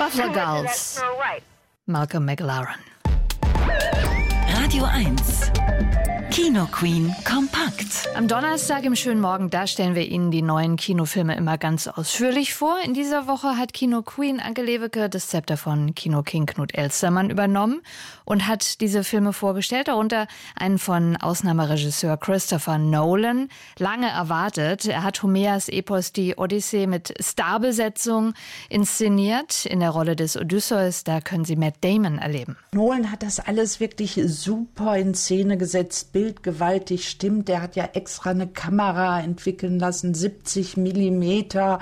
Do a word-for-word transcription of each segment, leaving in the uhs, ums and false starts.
Buffalo Girls. Malcolm McLaren. Radio eins. Kino Queen kompakt. Am Donnerstag im schönen Morgen, da stellen wir Ihnen die neuen Kinofilme immer ganz ausführlich vor. In dieser Woche hat Kino Queen Anke Lewicke das Zepter von Kino King Knut Elstermann übernommen und hat diese Filme vorgestellt, darunter einen von Ausnahmeregisseur Christopher Nolan. Lange erwartet. Er hat Homers Epos Die Odyssee mit Starbesetzung inszeniert. In der Rolle des Odysseus, da können Sie Matt Damon erleben. Nolan hat das alles wirklich super in Szene gesetzt, bildgewaltig, stimmt. Der hat ja extra eine Kamera entwickeln lassen, siebzig Millimeter,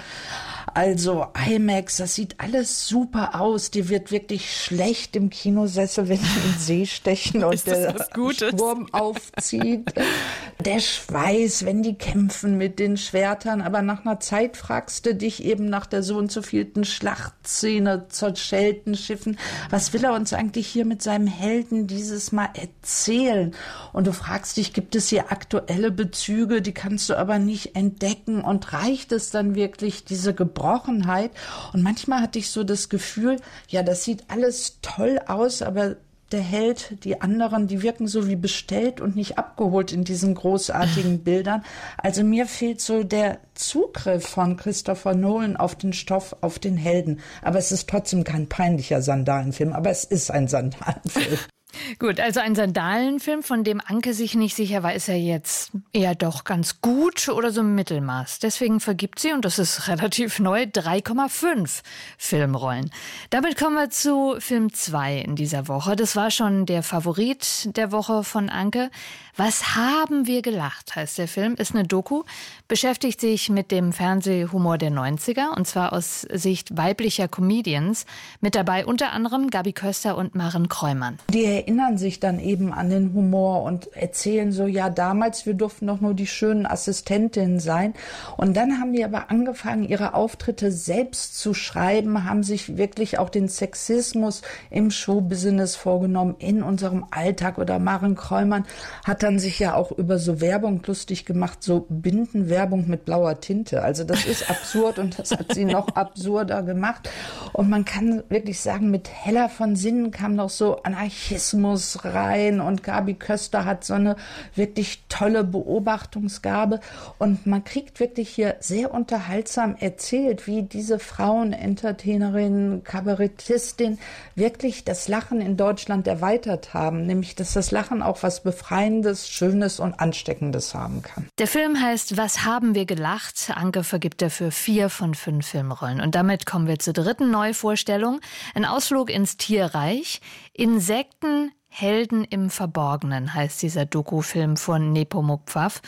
also IMAX, das sieht alles super aus. Dir wird wirklich schlecht im Kinosessel, wenn sie in den See stechen und der Sturm aufzieht. Der Schweiß, wenn die kämpfen mit den Schwertern, aber nach einer Zeit fragst du dich eben nach der so und so vielten Schlachtszene, zerschellten Schiffen, was will er uns eigentlich hier mit seinem Helden dieses Mal erzählen? Und du fragst dich, gibt es hier aktuelle Bezüge, die kannst du aber nicht entdecken, und reicht es dann wirklich, diese Gebrochenheit? Und manchmal hatte ich so das Gefühl, ja, das sieht alles toll aus, aber der Held, die anderen, die wirken so wie bestellt und nicht abgeholt in diesen großartigen Bildern. Also mir fehlt so der Zugriff von Christopher Nolan auf den Stoff, auf den Helden. Aber es ist trotzdem kein peinlicher Sandalenfilm, aber es ist ein Sandalenfilm. Gut, also ein Sandalenfilm, von dem Anke sich nicht sicher war, ist er jetzt eher doch ganz gut oder so im Mittelmaß. Deswegen vergibt sie, und das ist relativ neu, drei Komma fünf Filmrollen. Damit kommen wir zu Film zwei in dieser Woche. Das war schon der Favorit der Woche von Anke. Was haben wir gelacht, heißt der Film. Ist eine Doku, beschäftigt sich mit dem Fernsehhumor der neunziger, und zwar aus Sicht weiblicher Comedians. Mit dabei unter anderem Gabi Köster und Maren Kräumann. Die erinnern sich dann eben an den Humor und erzählen so, ja, damals, wir durften doch nur die schönen Assistentinnen sein. Und dann haben die aber angefangen, ihre Auftritte selbst zu schreiben, haben sich wirklich auch den Sexismus im Showbusiness vorgenommen, in unserem Alltag. Oder Maren Kräumann hat dann sich ja auch über so Werbung lustig gemacht, so Bindenwerbung mit blauer Tinte. Also das ist absurd, und das hat sie noch absurder gemacht. Und man kann wirklich sagen, mit Hella von Sinnen kam noch so Anarchismus rein, und Gabi Köster hat so eine wirklich tolle Beobachtungsgabe, und man kriegt wirklich hier sehr unterhaltsam erzählt, wie diese Frauen, Entertainerin, Kabarettistin wirklich das Lachen in Deutschland erweitert haben, nämlich dass das Lachen auch was Befreiendes, Schönes und Ansteckendes haben kann. Der Film heißt Was haben wir gelacht? Anke vergibt dafür vier von fünf Filmrollen. Und damit kommen wir zur dritten Neuvorstellung. Ein Ausflug ins Tierreich. Insekten, Helden im Verborgenen heißt dieser Dokufilm von Nepomuk Pfaff.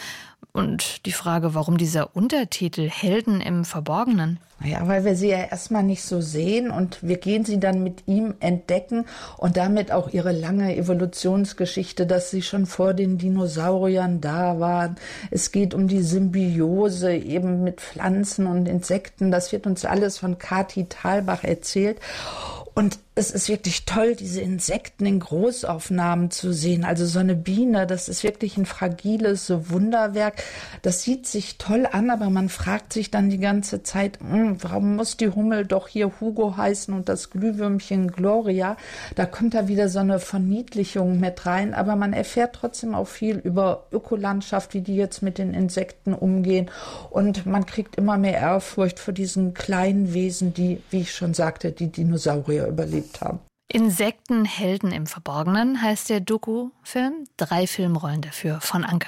Und die Frage, warum dieser Untertitel Helden im Verborgenen? Ja, weil wir sie ja erstmal nicht so sehen, und wir gehen sie dann mit ihm entdecken und damit auch ihre lange Evolutionsgeschichte, dass sie schon vor den Dinosauriern da waren. Es geht um die Symbiose eben mit Pflanzen und Insekten. Das wird uns alles von Kati Thalbach erzählt. Und es ist wirklich toll, diese Insekten in Großaufnahmen zu sehen. Also so eine Biene, das ist wirklich ein fragiles Wunderwerk. Das sieht sich toll an, aber man fragt sich dann die ganze Zeit, mh, warum muss die Hummel doch hier Hugo heißen und das Glühwürmchen Gloria? Da kommt da wieder so eine Verniedlichung mit rein. Aber man erfährt trotzdem auch viel über Ökolandschaft, wie die jetzt mit den Insekten umgehen. Und man kriegt immer mehr Ehrfurcht vor diesen kleinen Wesen, die, wie ich schon sagte, die Dinosaurier überlebt haben. Insekten, Helden im Verborgenen heißt der Doku-Film. Drei Filmrollen dafür von Anke.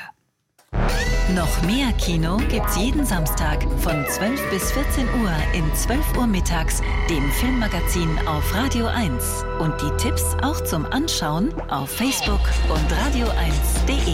Noch mehr Kino gibt's jeden Samstag von zwölf bis vierzehn Uhr in zwölf Uhr mittags, dem Filmmagazin auf Radio eins. Und die Tipps auch zum Anschauen auf Facebook und radio eins punkt de.